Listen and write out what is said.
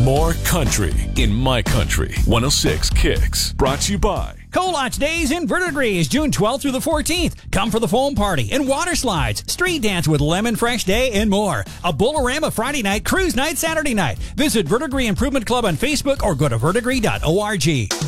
More country in my country. 106 Kicks. Brought to you by Colotch Days in Verdigris is June 12th through the 14th. Come for the foam party and water slides, street dance with Lemon Fresh Day, and more. A Bolorama Friday night, cruise night Saturday night. Visit Verdigris Improvement Club on Facebook or go to verdigris.org.